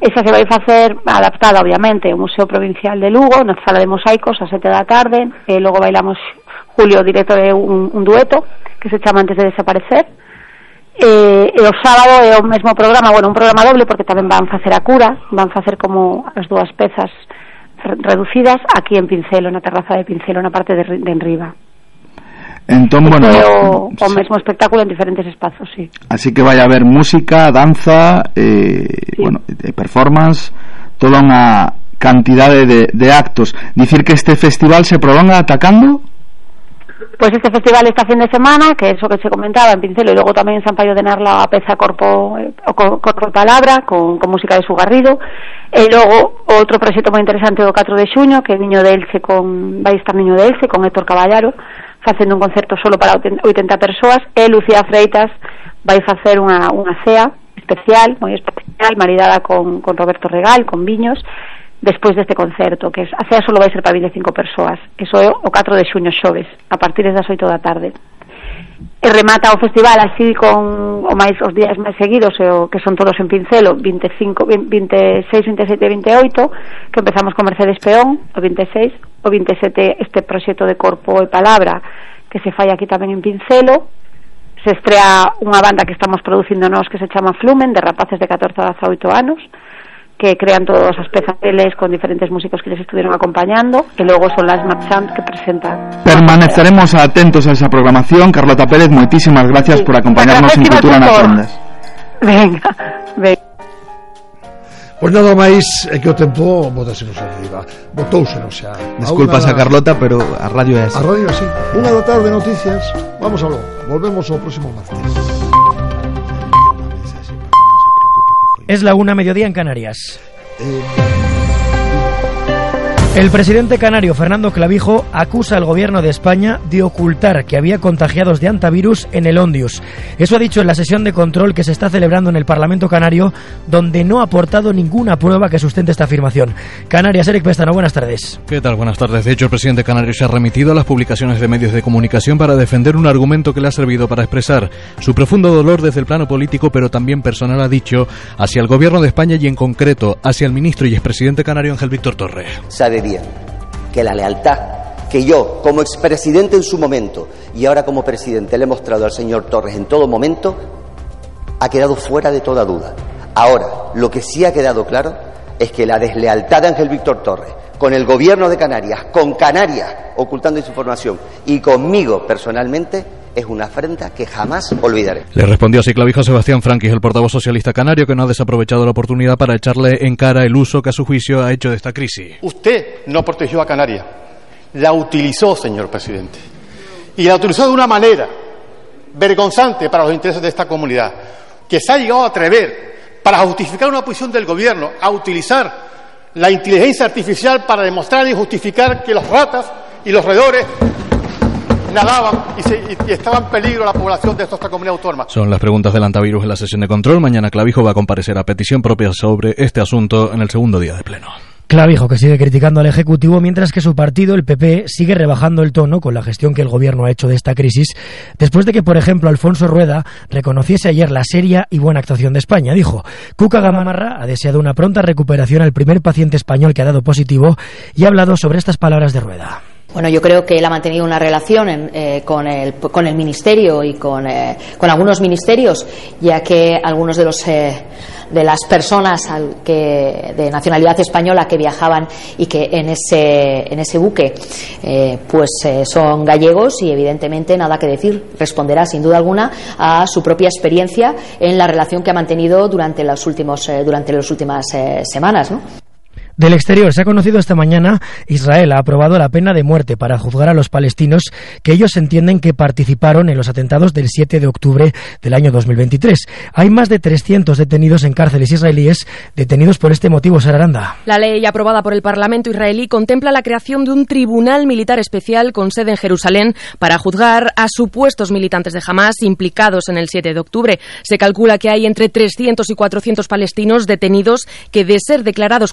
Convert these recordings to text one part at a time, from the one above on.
Esa se vai facer adaptada, obviamente, ao Museo Provincial de Lugo, na sala de mosaicos, a 7 da tarde, e logo bailamos Julio directo de un dueto, que se chama Antes de Desaparecer, e o sábado é o mesmo programa, un programa doble, porque tamén van facer a cura, van facer como as dúas pezas reducidas, aquí en Pincelo, na terraza de Pincelo, na parte de enriba. Entón, o mesmo espectáculo en diferentes espazos, sí. Así que vai a haber música, danza, sí. Performance, toda unha cantidade de actos. Dicir que este festival se prolonga atacando? Pues este festival esta fin de semana, que é eso que se comentaba en Pincelo, e logo tamén en San Paio de Narla a peza Corpo Palabra con música de Sugarrido, e logo outro proxecto moi interesante o 4 de xuño, que é Niño de Elche vai estar Niño de Elche con Héctor Caballaro facendo un concerto solo para 80 persoas, e Lucía Freitas vai facer unha cea especial, moi especial, maridada con Roberto Regal, con viños, despois deste concerto, que a cea solo vai ser para 25 persoas. Eso é o 4 de xuño, xoves, a partir das 8 da tarde. E remata o festival así con os días máis seguidos, que son todos en Pincelo, 25, 26, 27 e 28, que empezamos con Mercedes Peón, o 26, o 27 este proxecto de Corpo e Palabra, que se fai aquí tamén en Pincelo. Se estrea unha banda que estamos producindo nós que se chama Flumen, de rapaces de 14 a 18 anos, que crean todas as pezas deles con diferentes músicos que les estuvieron acompañando, e logo son las Matchant que presentan. Permaneceremos atentos a esa programación. Carlota Pérez, moitísimas gracias por acompañarnos en Cultura nas Ondas. Venga. Pois nada máis, é que o tempo botásenos arriba, botóusenos xa. Desculpas a Carlota, pero a radio é así. A radio é así. 1 da tarde, noticias. Vamos a lo. Volvemos o próximo martes. Es la 1:00 mediodía en Canarias. El presidente canario Fernando Clavijo acusa al gobierno de España de ocultar que había contagiados de hantavirus en el Ondius. Eso ha dicho en la sesión de control que se está celebrando en el Parlamento canario, donde no ha aportado ninguna prueba que sustente esta afirmación. Canarias, Eric Pestano, buenas tardes. ¿Qué tal? Buenas tardes. De hecho, el presidente canario se ha remitido a las publicaciones de medios de comunicación para defender un argumento que le ha servido para expresar su profundo dolor desde el plano político, pero también personal, ha dicho, hacia el gobierno de España y en concreto hacia el ministro y expresidente canario Ángel Víctor Torres. Sabe bien que la lealtad que yo, como expresidente en su momento y ahora como presidente, le he mostrado al señor Torres en todo momento, ha quedado fuera de toda duda. Ahora, lo que sí ha quedado claro es que la deslealtad de Ángel Víctor Torres con el gobierno de Canarias, con Canarias ocultando esa información y conmigo personalmente, es una afrenta que jamás olvidaré. Le respondió así Clavijo Sebastián Franquis, el portavoz socialista canario, que no ha desaprovechado la oportunidad para echarle en cara el uso que a su juicio ha hecho de esta crisis. Usted no protegió a Canarias, la utilizó, señor presidente, y la utilizó de una manera vergonzante para los intereses de esta comunidad, que se ha llegado a atrever, para justificar una posición del gobierno, a utilizar la inteligencia artificial para demostrar y justificar que los ratas y los roedores nadaban y estaba en peligro la población de esta comunidad autónoma. Son las preguntas del hantavirus en la sesión de control. Mañana Clavijo va a comparecer a petición propia sobre este asunto en el segundo día de pleno. Clavijo, que sigue criticando al Ejecutivo, mientras que su partido, el PP, sigue rebajando el tono con la gestión que el Gobierno ha hecho de esta crisis, después de que, por ejemplo, Alfonso Rueda reconociese ayer la seria y buena actuación de España. Dijo, Cuca Gamarra ha deseado una pronta recuperación al primer paciente español que ha dado positivo y ha hablado sobre estas palabras de Rueda. Bueno, yo creo que él ha mantenido una relación con el Ministerio y con algunos ministerios, ya que algunos de las personas de nacionalidad española que viajaban y que en ese buque son gallegos, y evidentemente nada que decir, responderá sin duda alguna a su propia experiencia en la relación que ha mantenido durante las últimas semanas, ¿no? Del exterior, se ha conocido esta mañana, Israel ha aprobado la pena de muerte para juzgar a los palestinos que ellos entienden que participaron en los atentados del 7 de octubre del año 2023. Hay más de 300 detenidos en cárceles israelíes detenidos por este motivo, Sara Aranda. La ley aprobada por el Parlamento israelí contempla la creación de un tribunal militar especial con sede en Jerusalén para juzgar a supuestos militantes de Hamás implicados en el 7 de octubre. Se calcula que hay entre 300 y 400 palestinos detenidos que, de ser declarados culpables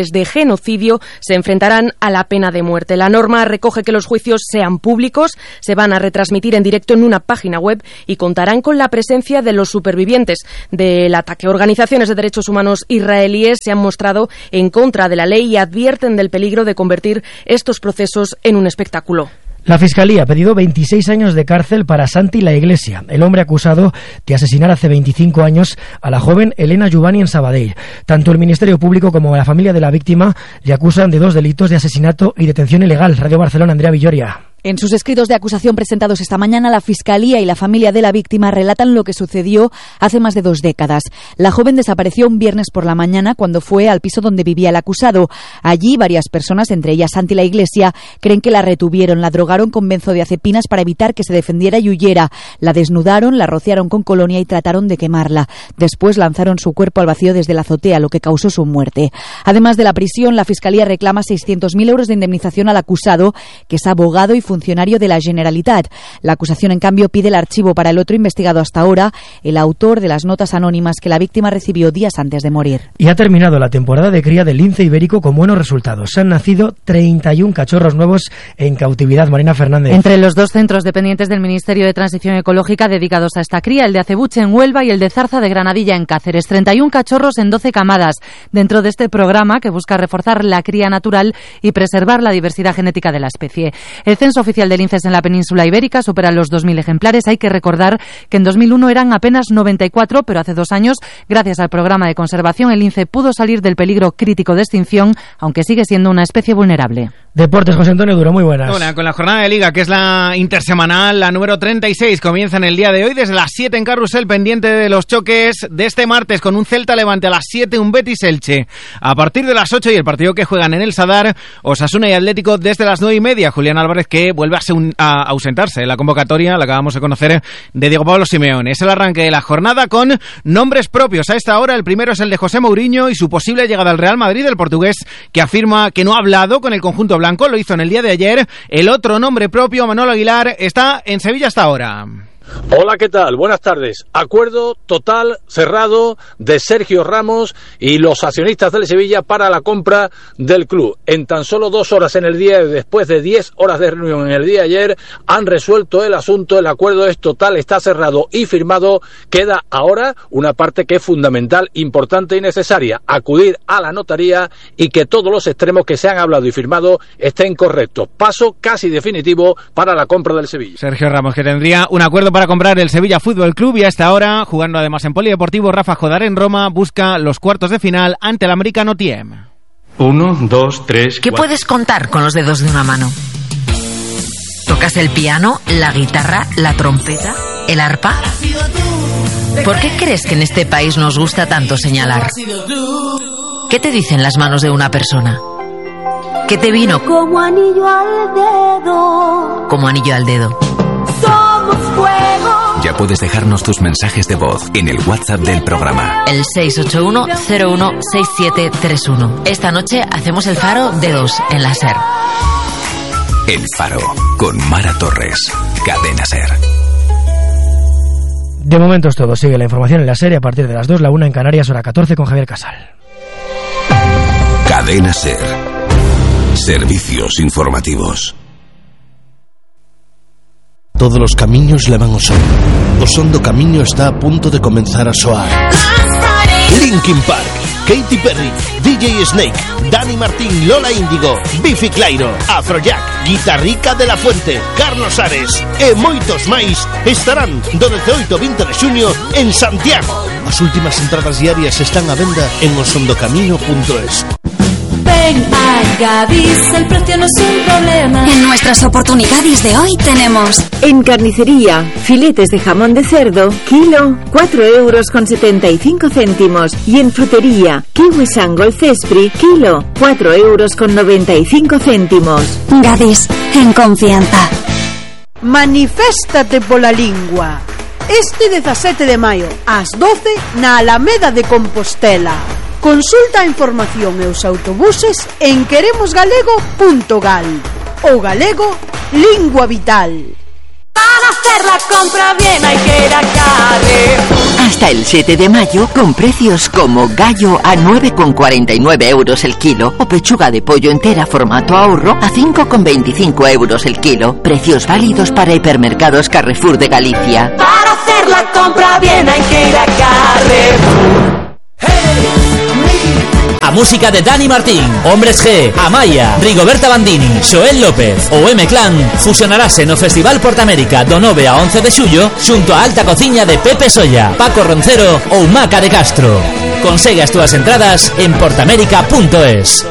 de genocidio se enfrentarán a la pena de muerte. La norma recoge que los juicios sean públicos, se van a retransmitir en directo en una página web y contarán con la presencia de los supervivientes del ataque. Organizaciones de derechos humanos israelíes se han mostrado en contra de la ley y advierten del peligro de convertir estos procesos en un espectáculo. La Fiscalía ha pedido 26 años de cárcel para Santi La Iglesia, el hombre acusado de asesinar hace 25 años a la joven Elena Juvani en Sabadell. Tanto el Ministerio Público como la familia de la víctima le acusan de 2 delitos de asesinato y detención ilegal. Radio Barcelona, Andrea Villoria. En sus escritos de acusación presentados esta mañana, la Fiscalía y la familia de la víctima relatan lo que sucedió hace más de 2 décadas. La joven desapareció un viernes por la mañana cuando fue al piso donde vivía el acusado. Allí varias personas, entre ellas Santi La Iglesia, creen que la retuvieron, la drogaron con benzodiazepinas para evitar que se defendiera y huyera. La desnudaron, la rociaron con colonia y trataron de quemarla. Después lanzaron su cuerpo al vacío desde la azotea, lo que causó su muerte. Además de la prisión, la Fiscalía reclama 600.000 euros de indemnización al acusado, que es abogado y funcionario de la Generalitat. La acusación, en cambio, pide el archivo para el otro investigado hasta ahora, el autor de las notas anónimas que la víctima recibió días antes de morir. Y ha terminado la temporada de cría del lince ibérico con buenos resultados. Han nacido 31 cachorros nuevos en cautividad. Marina Fernández. Entre los 2 centros dependientes del Ministerio de Transición Ecológica dedicados a esta cría, el de Acebuche en Huelva y el de Zarza de Granadilla en Cáceres. 31 cachorros en 12 camadas, dentro de este programa que busca reforzar la cría natural y preservar la diversidad genética de la especie. El censo oficial de linces en la península ibérica supera los 2.000 ejemplares. Hay que recordar que en 2001 eran apenas 94, pero hace 2 años, gracias al programa de conservación, el lince pudo salir del peligro crítico de extinción, aunque sigue siendo una especie vulnerable. Deportes, José Antonio Duro, muy buenas. Hola, con la jornada de Liga, que es la intersemanal, la número 36, comienza en el día de hoy desde las 7 en Carrusel, pendiente de los choques de este martes, con un Celta Levante a las 7, un Betis Elche a partir de las 8 y el partido que juegan en el Sadar, Osasuna y Atlético desde las 9:30. Julián Álvarez, que vuelve a ausentarse en la convocatoria, la acabamos de conocer, de Diego Pablo Simeone. Es el arranque de la jornada con nombres propios. A esta hora el primero es el de José Mourinho y su posible llegada al Real Madrid, el portugués, que afirma que no ha hablado con el conjunto blanco, lo hizo en el día de ayer. El otro nombre propio, Manolo Aguilar, está en Sevilla hasta ahora. Hola, ¿qué tal? Buenas tardes. Acuerdo total, cerrado, de Sergio Ramos y los accionistas del Sevilla para la compra del club. En tan solo 2 horas en el día, después de 10 horas de reunión en el día de ayer, han resuelto el asunto. El acuerdo es total, está cerrado y firmado. Queda ahora una parte que es fundamental, importante y necesaria: acudir a la notaría y que todos los extremos que se han hablado y firmado estén correctos. Paso casi definitivo para la compra del Sevilla. Sergio Ramos, que tendría un acuerdo para comprar el Sevilla Fútbol Club, y a esta hora, jugando además en Polideportivo, Rafa Jodar en Roma busca los cuartos de final ante el americano Tiem. 1, 2, 3, ¿Qué puedes contar con los dedos de una mano? ¿Tocas el piano, la guitarra, la trompeta, el arpa? ¿Por qué crees que en este país nos gusta tanto señalar? ¿Qué te dicen las manos de una persona? ¿Qué te vino? Como anillo al dedo. Como anillo al dedo. Somos fuego. Ya puedes dejarnos tus mensajes de voz en el WhatsApp del programa. El 681-016731. Esta noche hacemos el faro de 2 en la SER. El Faro, con Mara Torres. Cadena SER. De momento es todo. Sigue la información en la SER a partir de las 2, la 1 en Canarias, hora 14, con Javier Casal. Cadena SER. Servicios informativos. Todos los camiños levan ao son. O son do camiño está a punto de comenzar a soar. Linkin Park, Katy Perry, DJ Snake, Dani Martín, Lola Índigo, Biffy Clyro, Afrojack, Guitarrica de la Fuente, Carlos Ares e moitos máis estarán do 18 ao 20 de xuño en Santiago. As últimas entradas diarias están á venda en osondocamiño.es. Ven a Gadis, el precio no es un problema. En nuestras oportunidades de hoy tenemos: en carnicería, filetes de jamón de cerdo, kilo, 4,75 €. Y en frutería, kiwi Sangol Cespri, kilo, 4,95 €. Gadis, en confianza. Maniféstate pola lingua. Este 17 de maio, ás 12, na Alameda de Compostela. Consulta a información e os autobuses en queremosgalego.gal. O galego, lingua vital. Para hacer la compra bien hay que ir a Carrefour. Hasta el 7 de mayo, con precios como gallo a 9,49 euros el kilo o pechuga de pollo entera formato ahorro a 5,25 euros el kilo. Precios válidos para hipermercados Carrefour de Galicia. Para hacer la compra bien hay que ir a Carrefour. A música de Dani Martín, Hombres G, Amaya, Rigoberta Bandini, Xoel López ou M-Clan fusionarase no Festival Portamérica do 9 a 11 de xullo xunto a alta cociña de Pepe Solla, Paco Roncero ou Maca de Castro. Consegue as túas entradas en portamérica.es.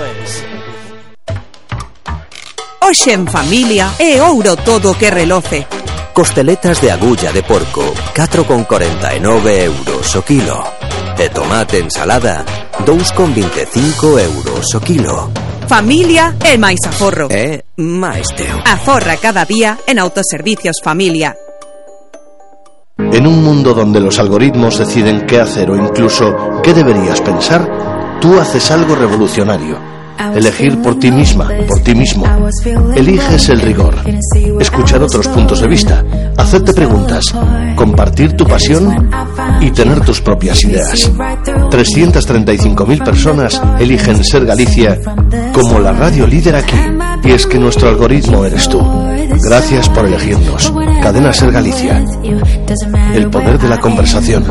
Hoxe en familia é ouro todo que reloce. Costeletas de agulla de porco, 4,49 euros o kilo. E tomate ensalada, 2,25 euros o kilo. Familia é máis aforro. É máis teu. Aforra cada día en Autoservicios Familia. En un mundo donde los algoritmos deciden qué hacer o incluso qué deberías pensar, tú haces algo revolucionario. Elegir por ti misma, por ti mismo. Eliges el rigor, escuchar otros puntos de vista, hacerte preguntas, compartir tu pasión y tener tus propias ideas. 335.000 personas eligen Ser Galicia como la radio líder aquí. Y es que nuestro algoritmo eres tú. Gracias por elegirnos. Cadena Ser Galicia. El poder de la conversación.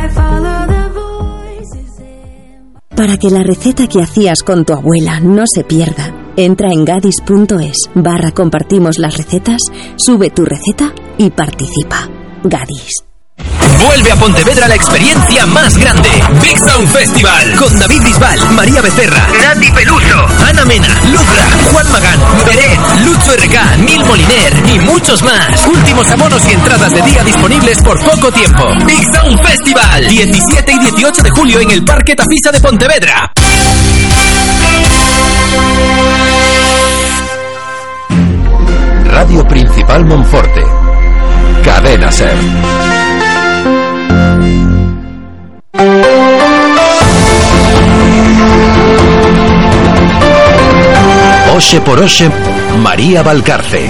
Para que la receta que hacías con tu abuela no se pierda, entra en gadis.es/compartimos las recetas, sube tu receta y participa. Gadis. Vuelve a Pontevedra la experiencia más grande. Big Sound Festival. Con David Bisbal, María Becerra, Nati Peluso, Ana Mena, Lucra, Juan Magán, Beret, Lucho RK, Nil Moliner y muchos más. Últimos abonos y entradas de día disponibles por poco tiempo. Big Sound Festival. 17 y 18 de julio en el Parque Tafisa de Pontevedra. Radio Principal Monforte. Cadena Ser. Oxe por Oxe, María Valcarce.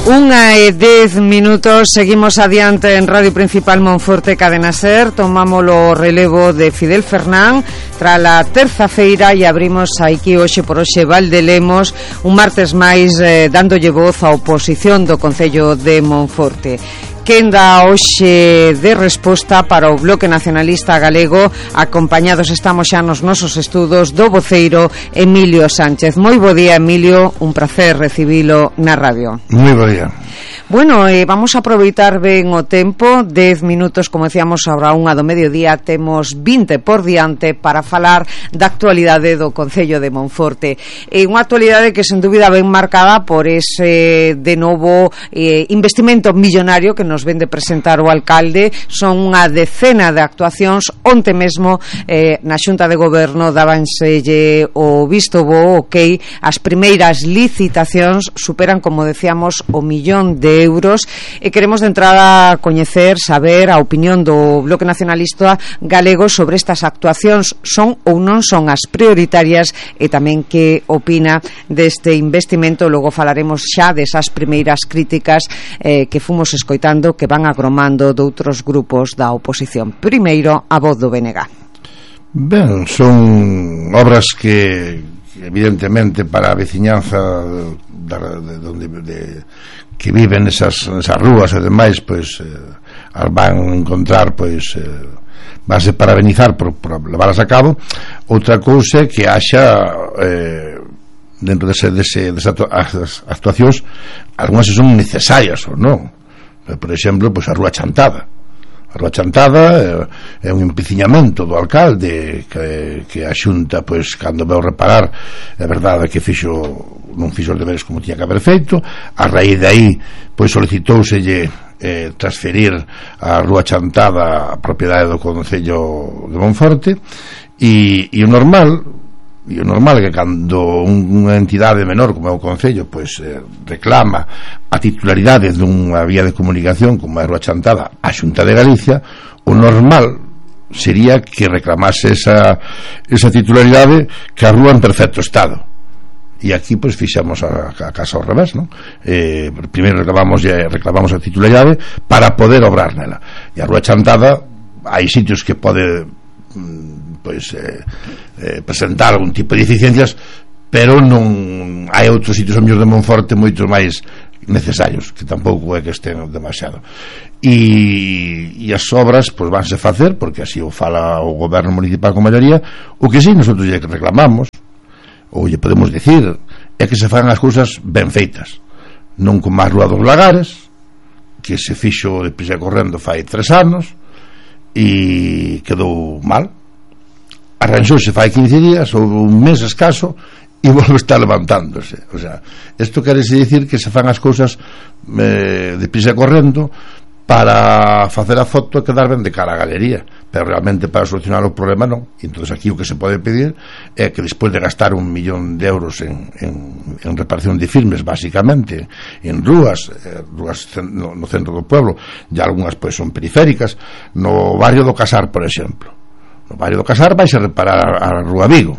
1:10, seguimos adiante en Radio Principal Monforte Cadena Ser. Tomamos o relevo de Fidel Fernán tras la terza feira e abrimos aquí Oxe por Oxe Valdelemos un martes máis dándolle voz á oposición do Concello de Monforte. Quen dá hoxe de resposta para o Bloque Nacionalista Galego. Acompañados estamos xa nos nosos estudos do voceiro Emilio Sánchez. Moi bo día, Emilio, un placer recibilo na radio. Moi bo día. Bueno, vamos a aproveitar ben o tempo. 10 minutos, como decíamos, ahora 1 do mediodía. Temos 20 por diante para falar da actualidade do Concello de Monforte. Unha actualidade que, sen dúbida, ben marcada por ese, de novo, investimento millonario que nos ven de presentar o alcalde. Son unha decena de actuacións. Onte mesmo, na Xunta de Goberno, dábanselle o visto bo, ok. As primeiras licitacións superan, como decíamos, o 1.000.000 de euros, e queremos de entrada coñecer, saber a opinión do Bloque Nacionalista Galego sobre estas actuacións. Son ou non son as prioritarias, e tamén que opina deste investimento. Logo falaremos xa desas primeiras críticas que fomos escoitando, que van agromando doutros grupos da oposición. Primeiro, a voz do BNG. Ben, son obras que evidentemente para a veciñanza que viven esas rúas e demais, pois as van encontrar, pois vanse parabenizar por levarlas a cabo. Outra cousa é que haxa dentro desas actuacións algunhas son necesarias ou non. Por exemplo, pois a Rúa Chantada. A Rúa Chantada é un empeciñamento do alcalde que a Xunta, pois, cando veu reparar, é verdade que non fixo os deberes como tiña que haber feito. A raíz de aí, pois, solicitouselle transferir a Rúa Chantada a propiedade do Concello de Monforte, e o normal é que cando unha entidade menor como é o Concello, pois reclama a titularidade dunha vía de comunicación como é a Rúa Chantada a Xunta de Galicia, o normal sería que reclamase esa titularidade, que a rúa en perfecto estado. E aquí pois fixamos a casa ao revés, non? Primeiro reclamamos a titularidade para poder obrar nela, e a Rúa Chantada hai sitios que pode presentar algún tipo de deficiencias, pero non hai outros sitios a mellor de Monforte moitos máis necesarios, que tampouco é que estén demasiado, e as obras pois vanse facer porque así o fala o goberno municipal con maioría. O que si nosotros lle reclamamos ou lle podemos dicir é que se fan as cousas ben feitas, non como a Rúa dos Lagares, que se fixo de prisa correndo fai 3 anos e quedou mal, arranxouse fai 15 días ou un mes escaso e volve a estar levantándose. O sea, isto quere dicir que se fan as cousas de prisa correndo para facer a foto e quedar ben de cara á galería, pero realmente para solucionar o problema non. E entón aquí o que se pode pedir é que despois de gastar 1 millón de euros en reparación de filmes, basicamente en rúas no centro do pueblo, e algunhas pois son periféricas, no barrio do Casar, por exemplo. No barrio do Casar vais a reparar a Rúa Vigo,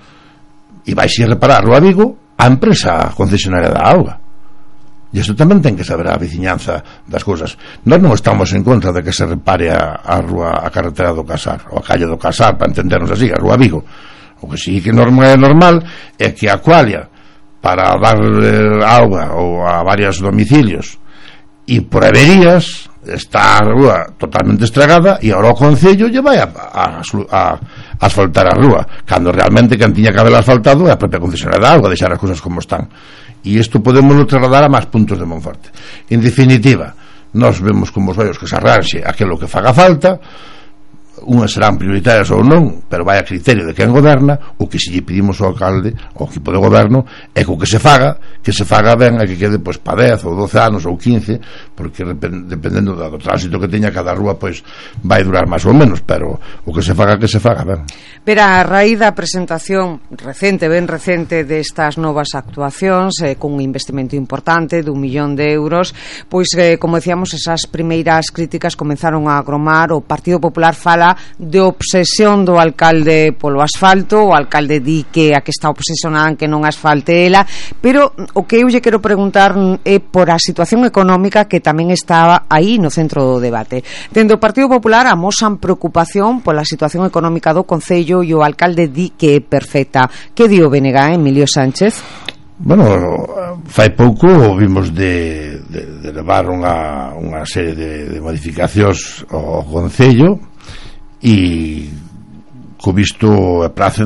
e vais a reparar a Rúa Vigo a empresa concesionaria da auga. E isto tamén ten que saber a veciñanza das cousas. Nós non estamos en contra de que se repare a rúa, a carretera do Casar ou a calle do Casar, para entendernos así, a Rúa Vigo. O que sí que é normal é que a Aqualia, para dar auga ou a varios domicilios e por averías, está a rúa totalmente estragada e agora o Concello lle vai a asfaltar a rúa, cando realmente quen tiña que haber asfaltado é a propia concesionaria da auga, deixar as cousas como están. E isto podemos trasladar a máis puntos de Monforte. En definitiva, nós vemos como os vellos que se arranxe aquilo que faga falta, unhas serán prioritarias ou non, pero vai a criterio de quen goberna. O que se lle pedimos ao alcalde, ao equipo de goberno, é que o que se faga ben, e que quede pois para 10 ou 12 anos ou 15, porque dependendo do tránsito que teña cada rúa, pois vai durar máis ou menos, pero o que se faga ben. Pero a raíz da presentación ben recente destas novas actuacións, con un investimento importante de 1 millón de euros, pois como decíamos, esas primeiras críticas comenzaron a agromar. O Partido Popular fala de obsesión do alcalde polo asfalto, o alcalde di que a que está obsesionada en que non asfalte ela, pero o que eu lle quero preguntar é por a situación económica que tamén estaba aí no centro do debate. Dende o Partido Popular amosan preocupación pola situación económica do Concello e o alcalde di que é perfecta. Que di o BNG, Emilio Sánchez? Bueno, fai pouco vimos de levar unha serie de modificacións ao Concello e co visto a place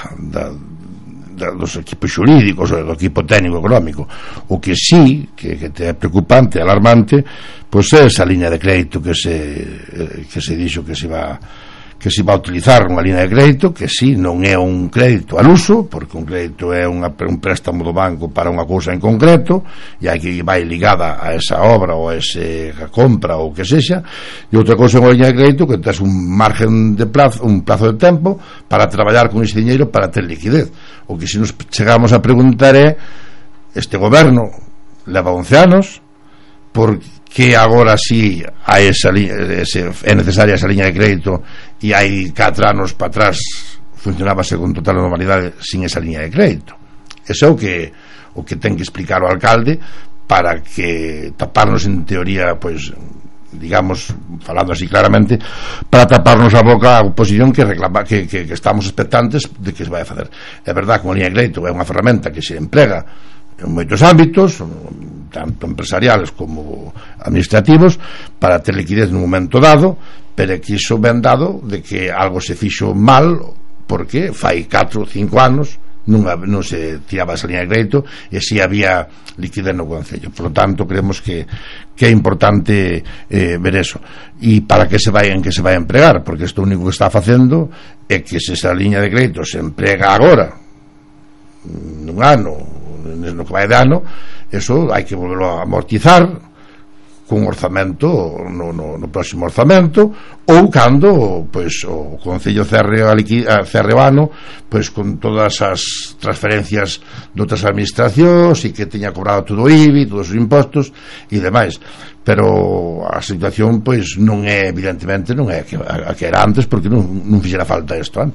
dos equipos xurídicos ou do equipo técnico económico. O que sí que é preocupante, alarmante, pois é esa liña de crédito que se dixo que se va a utilizar unha liña de crédito que si non é un crédito al uso, porque un crédito é un préstamo do banco para unha cousa en concreto e aí que vai ligada a esa obra ou a esa compra ou que sexa, e outra cousa é unha liña de crédito que tes un margen de plazo, un plazo de tempo para traballar con ese diñeiro para ter liquidez. O que si nos chegamos a preguntar é, este goberno leva 11 anos, por que agora sí hai é necesaria esa liña de crédito e hai 4 anos para atrás funcionábase con total normalidade sin esa liña de crédito. Eso é o que ten que explicar o alcalde, para que taparnos en teoría, pois digamos, falando así claramente, para taparnos a boca a oposición que reclama que estamos expectantes de que se vai a facer. É verdade que unha liña de crédito é unha ferramenta que se emprega en moitos ámbitos, tanto empresariales como administrativos, para ter liquidez nun momento dado, pero que iso ben dado de que algo se fixo mal, porque fai 4 ou 5 anos non se tiraba esa liña de crédito e si había liquidez no Concello. Por lo tanto, creemos que é importante ver eso. E para que se vai a empregar, porque isto único que está facendo é que se esa liña de crédito se emprega agora, nun ano, no que vai de ano, eso hai que volverlo a amortizar con orzamento no próximo orzamento, ou cando pois o Concello cerre o ano, pois con todas as transferencias de outras administracións e que teña cobrado todo o IBI, todos os impostos e demais. Pero a situación pois non é, evidentemente non é a que era antes, porque non fixera falta isto antes.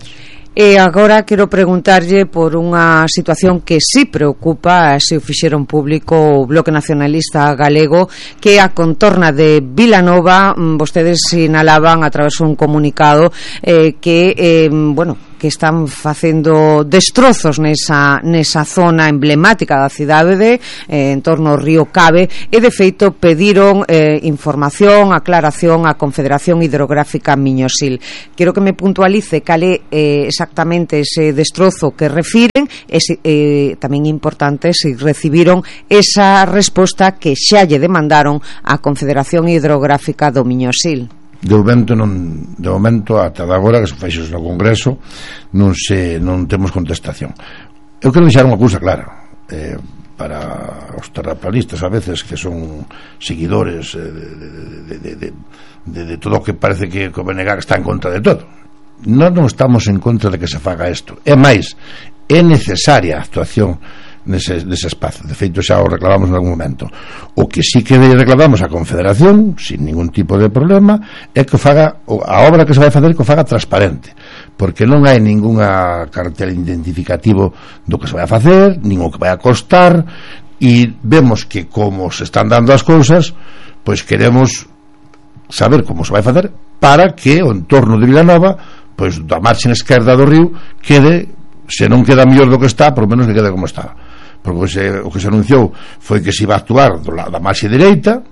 E agora quero preguntarlle por unha situación que sí preocupa, se o fixeron público o Bloque Nacionalista Galego, que a contorna de Vilanova. Vostedes sinalaban a través de un comunicado que están facendo destrozos nesa zona emblemática da cidade en torno ao río Cabe, e de feito pediron información, aclaración á Confederación Hidrográfica Miñosil. Quero que me puntualice cal é exactamente ese destrozo que refiren, e tamén importante se recibiron esa resposta que xa lle demandaron á Confederación Hidrográfica do Miñosil. De momento ata agora que se fixo no Congreso non temos contestación. Eu quero deixar unha cousa clara para os terraplanistas a veces, que son seguidores de todo o que parece que o BNG está en contra de todo. Nós non estamos en contra de que se faga isto, é máis, é necesaria a actuación nese espazo. De feito xa o reclamamos en algún momento. O que sí que reclamamos a Confederación sin ningún tipo de problema é que faga a obra que se vai facer, que o faga transparente, porque non hai ninguna cartel identificativo do que se vai a facer, nin o que vai a costar, e vemos que como se están dando as cousas, pois queremos saber como se vai facer para que o entorno de Vilanova, pois da marxen esquerda do río, quede, se non queda mellor do que está, por lo menos que quede como está. Porque o que se anunciou foi que se iba a actuar da marxe dereita,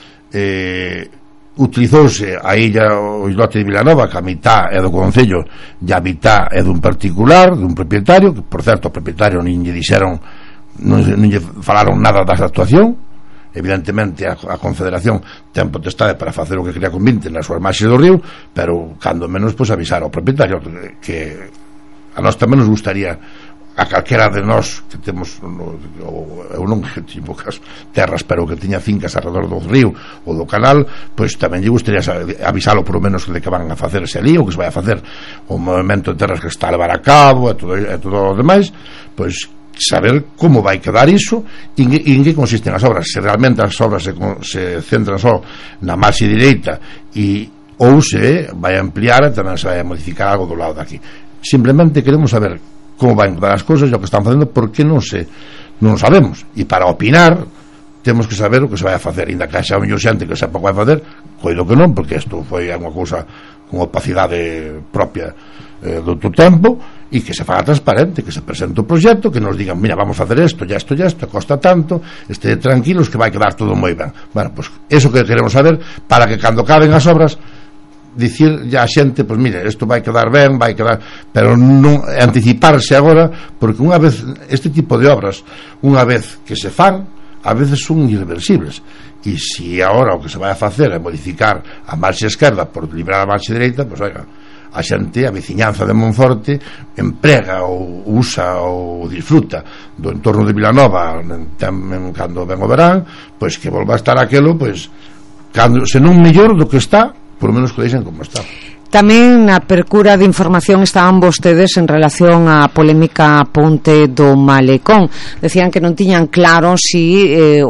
utilizouse a illa, o islote de Vilanova, que a mitad é do Concello e a mitad é dun particular, dun propietario, que por certo o propietario non lle dixeron, non lle falaron nada desta actuación. Evidentemente a Confederación ten potestade para facer o que quería convinte nas súas marxes do río, pero cando menos pois avisar ao propietario, que a nós tamén nos gustaría, a calquera de nós que temos, eu non que tiño poucas terras, pero que tiña fincas alrededor do río ou do canal, pois tamén lle gustaría avisalo por lo menos de que van a facerse ali, ou que se vai a facer o movimento de terras que está a levar a cabo e todo o demais, pois saber como vai quedar iso e en que consisten as obras, se realmente as obras se centran só na marxe direita ou se vai a ampliar e tamén se vai a modificar algo do lado daqui. Simplemente queremos saber como van quedar as cousas e o que están facendo, porque non sabemos, e para opinar temos que saber o que se vai a facer, ainda que xa mellor xente que sepa o que vai facer, coido que non, porque isto foi unha cousa con opacidade propia do outro tempo, e que se faga transparente, que se presente o proxecto, que nos digan, mira, vamos a facer isto, costa tanto, este tranquilos, que vai quedar todo moi ben. Bueno, pois eso que queremos saber, para que cando caben as obras dicir ya a xente, pois mire, isto vai quedar ben, pero non anticiparse agora, porque unha vez este tipo de obras, unha vez que se fan, a veces son irreversibles, e se agora o que se vai a facer é modificar a marxe esquerda por liberar a marxe dereita, pois oiga, a xente, a veciñanza de Monforte emprega ou usa ou disfruta do entorno de Vilanova cando ven o verán, pois que volva a estar aquelo, pois cando, se non mellor do que está, por lo menos que deixen como está. Tamén na percura de información estaban vostedes en relación á polémica ponte do Malecón. Decían que non tiñan claro si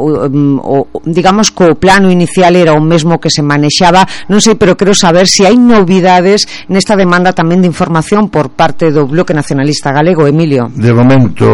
digamos que o plano inicial era o mesmo que se manexaba. Non sei, pero quero saber se hai novidades nesta demanda tamén de información por parte do Bloque Nacionalista Galego. Emilio. De momento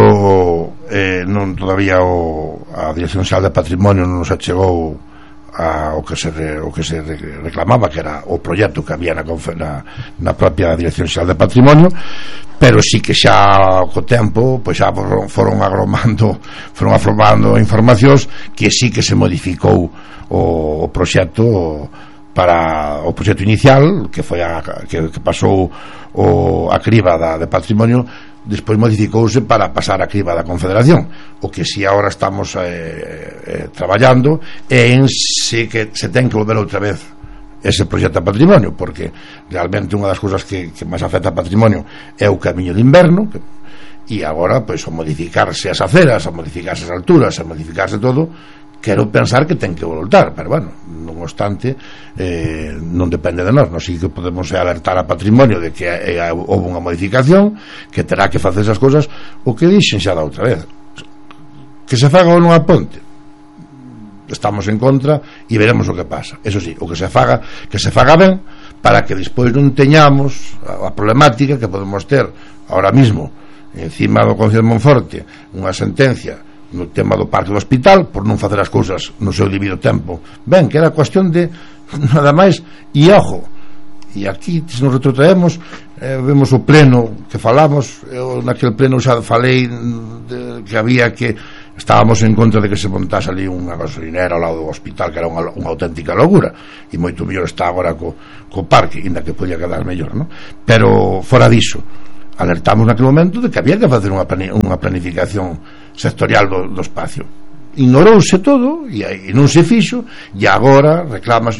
non todavía a Dirección Xeral de Patrimonio non nos achegou o que se reclamaba, que era o proxecto que había na propia Dirección Xeral de Patrimonio, pero sí que xa co tempo pois xa foron afirmando informacións que sí que se modificou o proxecto para o proxecto inicial, que foi que pasou a criba de patrimonio, despois modificouse para pasar a criba da Confederación. O que si agora estamos traballando é en si que se ten que volver outra vez ese proxecto a patrimonio, porque realmente unha das cousas que máis afecta a patrimonio é o camiño de inverno, e agora, pois, ao modificarse as aceras, ao modificarse as alturas, ao modificarse todo, quero pensar que ten que voltar, pero bueno, non obstante, non depende de nós. Nós sí que podemos alertar a patrimonio de que houve unha modificación, que terá que facer esas cousas, o que dixen xa da outra vez, que se faga ou non a ponte, estamos en contra e veremos o que pasa. Eso sí, o que se faga ben, para que despois non teñamos a problemática que podemos ter ahora mismo encima do Concello de Monforte unha sentencia no tema do parque do hospital por non facer as cousas no seu debido tempo. Ben, que era cuestión de nada máis, e ojo, e aquí se nos retrotraemos, vemos o pleno que falamos, eu naquele pleno xa falei que había que estábamos en contra de que se montase ali unha gasolinera ao lado do hospital, que era unha auténtica locura, e moito mellor está agora co parque, inda que podía quedar mellor, non? Pero fora diso, alertamos naquele momento de que había que facer unha planificación sectorial do espacio. Ignorouse todo e non se fixo, e agora reclamas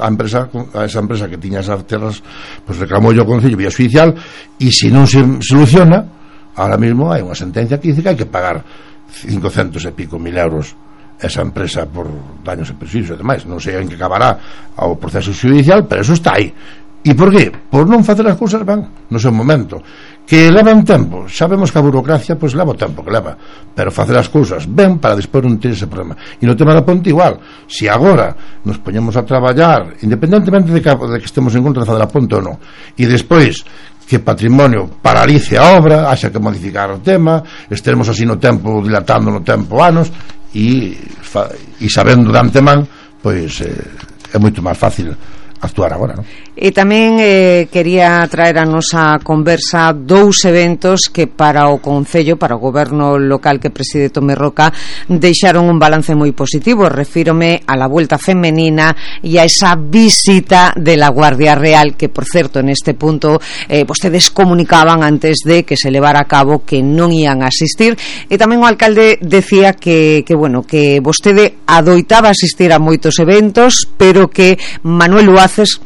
a esa empresa que tiña esas terras, pues reclamou o Concello vía judicial, e se non se soluciona, ahora mismo hai unha sentencia que dice que hai que pagar 500 e pico mil euros esa empresa por daños e perjuicios e demais. Non sei en que acabará o proceso judicial, pero eso está aí. E por qué? Por non facer as cousas ben no seu momento, que levan tempo. Sabemos que a burocracia pois leva o tempo que leva, pero facer as cousas ben para despois non ter ese problema. E no tema da ponte igual, se agora nos poñemos a traballar independentemente de que estemos en contra de fazer a ponte ou non, e despois que Patrimonio paralice a obra, haxa que modificar o tema, estaremos así no tempo, dilatando no tempo anos, e sabendo de antemán, pois é moito máis fácil actuar agora, non? E tamén quería traer a nosa conversa dous eventos que para o Concello, para o goberno local que preside Tomé Roca, deixaron un balance moi positivo. Refírome a la Vuelta Femenina e a esa visita de la Guardia Real, que por certo neste punto vostedes comunicaban antes de que se levara a cabo que non ian a asistir, e tamén o alcalde decía que bueno, que vostede adoitaba asistir a moitos eventos, pero que Manuel Uaces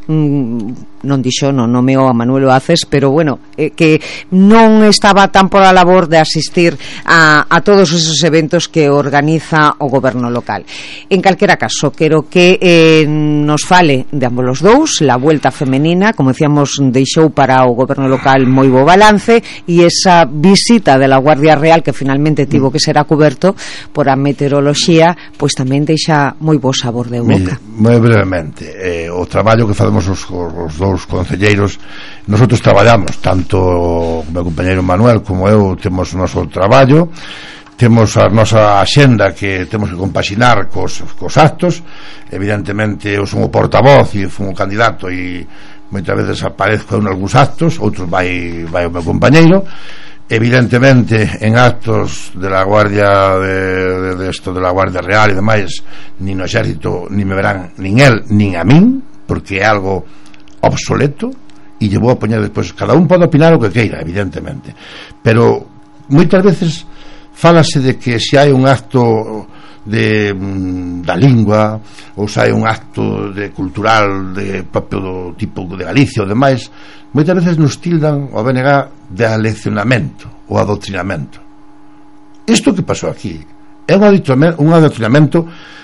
non dixo, non nomeou a Manuel Oaces, pero bueno, que non estaba tan por a labor de asistir a todos esos eventos que organiza o goberno local. En calquera caso, quero que nos fale de ambos os dous. La Vuelta Femenina, como decíamos, deixou para o goberno local moi bo balance, e esa visita de la Guardia Real que finalmente tivo que ser acuberto por a meteoroloxía, pois tamén deixa moi bo sabor de boca. Moi brevemente, o traballo que facemos os dous concelleiros, nosotros traballamos, tanto o meu compañeiro Manuel como eu temos o noso traballo, temos a nosa axenda que temos que compaxinar cos actos. Evidentemente eu son o portavoz e fun o candidato, e moitas veces aparezco en algúns actos, outros vai o meu compañeiro. Evidentemente en actos de la Guardia de esto de la Guardia Real e demais, nin no exército nin me verán, nin el nin a min, porque é algo obsoleto, e lle vou a poñer despois. Cada un pode opinar o que queira, evidentemente, pero moitas veces fálase de que se hai un acto da lingua, ou se hai un acto cultural de propio do tipo de Galicia ou demais, moitas veces nos tildan o BNG de aleccionamento ou adoctrinamento. Isto que pasou aquí é un adoctrinamento,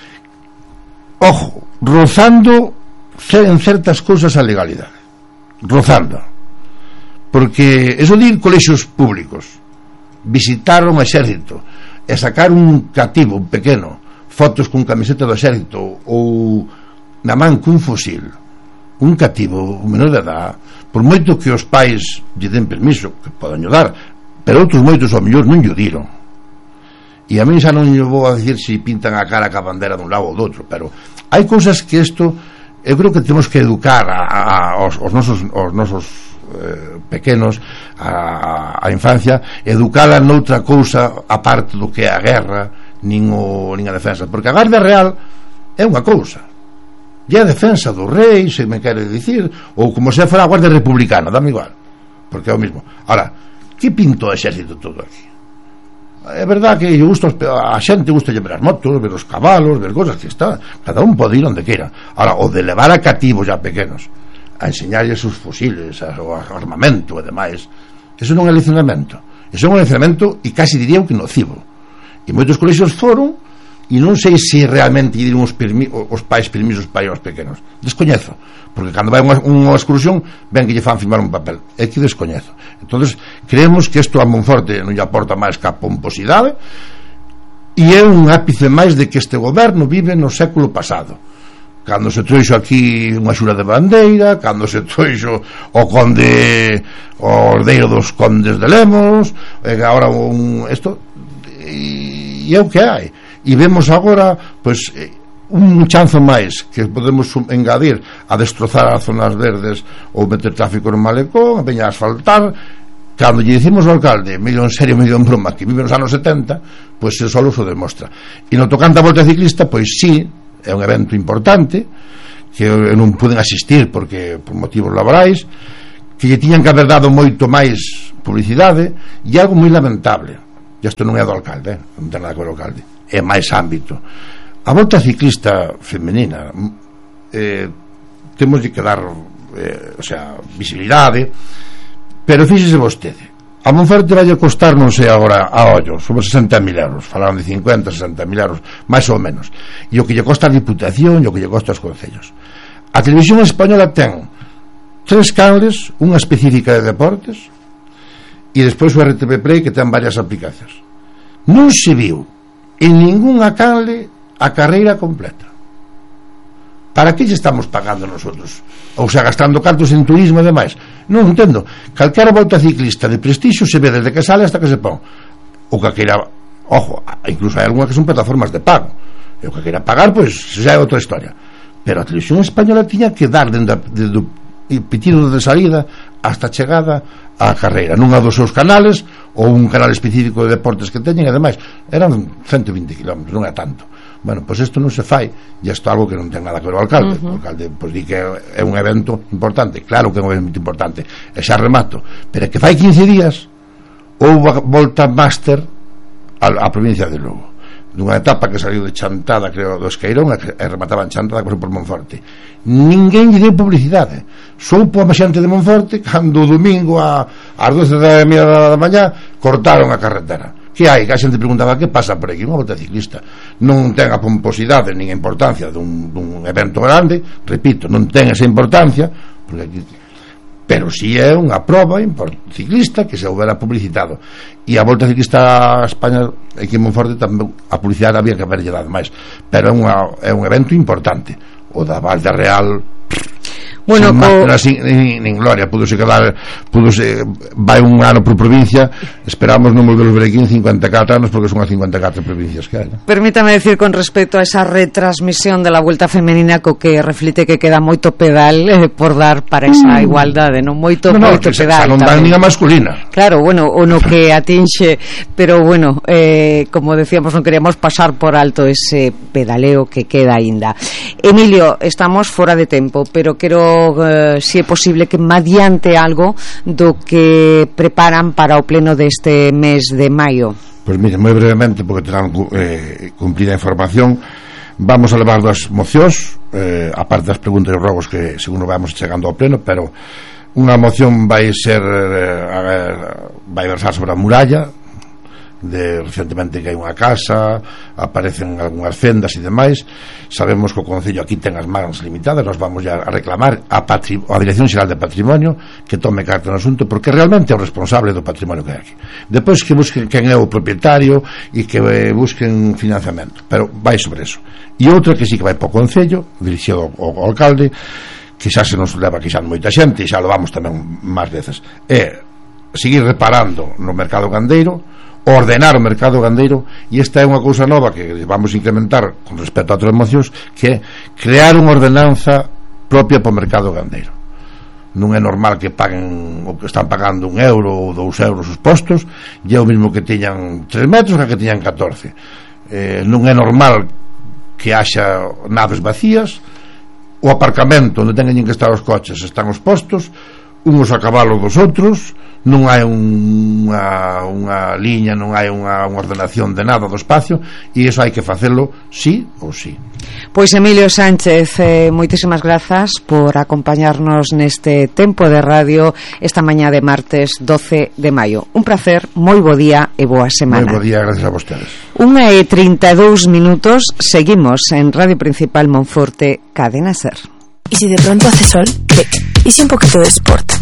ojo, rozando en certas cousas a legalidade, rozando, porque eso de ir colexios públicos, visitar un exército e sacar un cativo, un pequeno, fotos con camiseta do exército ou na man cun fusil, un cativo, un menor de edad, por moito que os pais lle den permiso, que poden dar, pero outros moitos ao mellor non lle diron. E a mí xa non lle vou a dicir se pintan a cara ca bandera dun lado ou do outro, pero hai cousas que isto, eu creo que temos que educar aos nosos pequenos, a infancia, educala noutra cousa aparte do que é a guerra nin a defensa, porque a Guardia Real é unha cousa, e a defensa do rei, se me quere dicir, ou como se fora a Guardia Republicana, dame igual, porque é o mismo. Ahora, que pinto o exército todo aquí? É verdad que a xente gusta ver as motos, ver os cabalos, ver cosas que está, cada un pode ir onde queira. Ahora, o de levar a cativos ya pequenos a enseñarles os fusiles, o armamento e demais, eso non é leccionamento, eso é un leccionamento, e casi diría que nocivo. E moitos colexios foron, e non sei se realmente dieron os pais permisos para ir aos pequenos, descoñezo, porque cando vai unha excursión ven que lle fan firmar un papel, é que descoñezo. Entonces creemos que isto a Monforte non lle aporta máis que a pomposidade, e é un ápice máis de que este goberno vive no século pasado, cando se trouxo aquí unha xura de bandeira, cando se trouxo o conde, o ordeiro dos condes de Lemos, e agora isto, e é o que hai. E vemos agora, pois, un chanzo máis que podemos engadir a destrozar as zonas verdes ou meter tráfico no malecón, a veña a asfaltar. Cando lle dicimos ao alcalde, medio en serio, medio en broma, que vive nos anos 70, pois se solo se demostra. E no tocante a volta ciclista, pois sí, é un evento importante que non puden asistir porque por motivos laborais, que lle tiñan que haber dado moito máis publicidade, e algo moi lamentable. E isto non é do alcalde, non ten nada que ver o alcalde, é máis ámbito. A volta ciclista femenina temos que dar visibilidade, pero fíxese vostede, a Monforte vai costar, non sei agora a ollo, sobre 60.000 euros, falaron de 50, 60.000 euros máis ou menos, e o que lle costa a Diputación e o que lle costa aos concellos. A Televisión Española ten 3 canles, unha específica de deportes e despois o RTV Play, que ten varias aplicacións. Non se viu en ningunha canle a carreira completa. Para que lle estamos pagando nosotros? Ou sea, gastando cartos en turismo e demais? Non entendo. Calquera volta ciclista de prestixio se ve desde que sale hasta que se pon. O que queira, ojo, incluso hai algunha que son plataformas de pago, e o que queira pagar, pois xa é outra historia. Pero a Televisión Española tiña que dar desde o pitido de salida hasta a chegada á carreira, nunha dos seus canales ou un canal específico de deportes que teñen, e demais eran 120 km, non é tanto. Bueno, pois isto non se fai, e isto é algo que non ten nada que ver o alcalde. O alcalde pois di que é un evento importante, claro que é un evento importante, e xa remato, pero é que fai 15 días houve a volta máster á provincia de Lugo, dunha etapa que saliu de Chantada, creo, do Esqueirón, e remataba en Chantada, por Monforte. Ninguén lle deu publicidade. Soupo a xente de Monforte cando o domingo ás 12:30 da mañá cortaron a carretera. Que hai? Que a xente preguntaba que pasa por aquí, unha volta ciclista. Non ten a pomposidade nin a importancia dun evento grande, repito, non ten esa importancia, porque aquí, pero si é unha proba ciclista que se houbera publicitado. E a volta ciclista a España, aquí en Monforte tamén a publicidade había que haberlle dado máis, pero é un evento importante. O da Valde Real, bueno, nin gloria, pudose vai un ano por provincia, esperamos non volver ver aquí en 54 anos, porque son as 54 provincias que hai, ¿no? Permítame decir con respecto a esa retransmisión de la Vuelta Femenina, co que reflite que queda moito pedal por dar para esa igualdade, non moito pedal. Xa non dan nin a masculina. Claro, bueno, o no que atinxe, pero bueno, como decíamos, non queríamos pasar por alto ese pedaleo que queda aínda. Emilio, estamos fora de tempo, pero quero se é posible que me adiante algo do que preparan para o pleno deste mes de maio. Pois mire, moi brevemente, porque terán cumplida a información, vamos a levar das mocións, aparte das preguntas e rogos que según vamos chegando ao pleno, pero unha moción vai ser vai versar sobre a muralla recentemente que hai unha casa, aparecen algunhas fendas e demais. Sabemos que o Concello aquí ten as mans limitadas, nós vamos a reclamar a Dirección Xeral de Patrimonio que tome carta no asunto, porque realmente é o responsable do patrimonio que hai aquí. Depois que busquen quen é o propietario e que busquen financiamento, pero vai sobre eso. E outra que sí que vai para o Concello, dirixido ao alcalde, que xa se nos leva quixando moita xente, e xa lo vamos tamén máis veces, é seguir reparando no mercado gandeiro, ordenar o mercado gandeiro, e esta é unha cousa nova que vamos a incrementar con respecto a outras mocións, que é crear unha ordenanza propia para o mercado gandeiro. Non é normal que paguen o que están pagando 1 euro ou 2 euros os postos, e é o mesmo que teñan 3 metros que teñan 14. Non é normal que haxa naves vacías, o aparcamento onde teñen que estar os coches están os postos, unos a cabalo dos outros, non hai unha liña, non hai unha ordenación de nada do espacio, e iso hai que facelo sí ou sí. Pois Emilio Sánchez, moitísimas grazas por acompañarnos neste tempo de radio esta mañá de martes 12 de maio. Un placer, moi bo día e boa semana. Moi bo día, gracias a vostedes. 1:32 minutos, seguimos en Radio Principal Monforte, Cadena SER. ¿Y si de pronto hace sol? ¿Qué? ¿Y si un poquito de sport?